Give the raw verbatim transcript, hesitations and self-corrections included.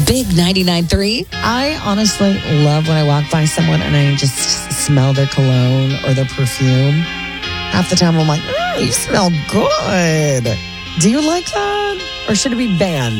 Big ninety-nine point three. I honestly love when I walk by someone and I just smell their cologne or their perfume. Half the time I'm like, mm, you smell good. Do you like that? Or should it be banned?